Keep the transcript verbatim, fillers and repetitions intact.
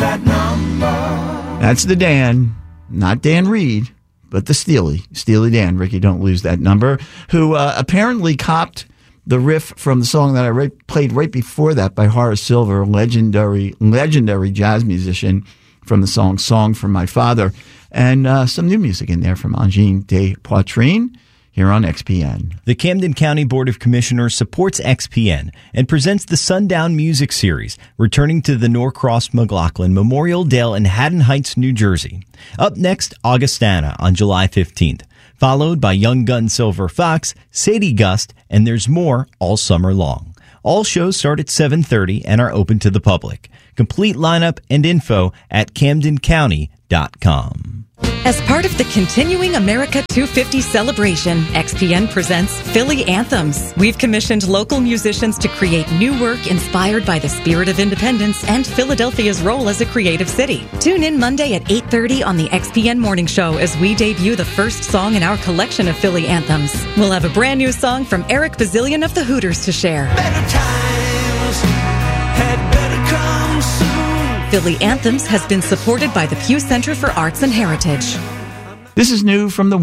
that number. That's the Dan, not Dan Reed, but the Steely, Steely Dan, Ricky, don't lose that number, who uh, apparently copped the riff from the song that I re- played right before that by Horace Silver, legendary, legendary jazz musician, from the song Song from My Father, and uh, some new music in there from Angine de Poitrine here on X P N. The Camden County Board of Commissioners supports X P N and presents the Sundown Music Series, returning to the Norcross McLaughlin Memorial Dale in Haddon Heights, New Jersey. Up next, Augustana on July fifteenth, followed by Young Gun Silver Fox, Sadie Gust, and there's more all summer long. All shows start at seven thirty and are open to the public. Complete lineup and info at camden county dot com. As part of the continuing America two fifty celebration, X P N presents Philly Anthems. We've commissioned local musicians to create new work inspired by the spirit of independence and Philadelphia's role as a creative city. Tune in Monday at eight thirty on the X P N Morning Show as we debut the first song in our collection of Philly Anthems. We'll have a brand new song from Eric Bazillion of the Hooters to share. Better times had better come soon. Philly Anthems has been supported by the Pew Center for Arts and Heritage. This is new from the